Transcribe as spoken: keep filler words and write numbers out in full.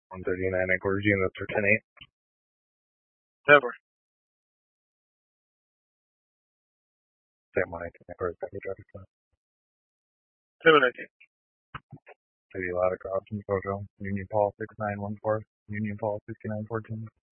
one thirty-nine headquarters units for ten eight. Never. Same one eighteen headquarters, package officer. Seven nineteen. City Lot of Crossing, Photo, Union Paul six nine one four, Union Paul sixty-nine fourteen.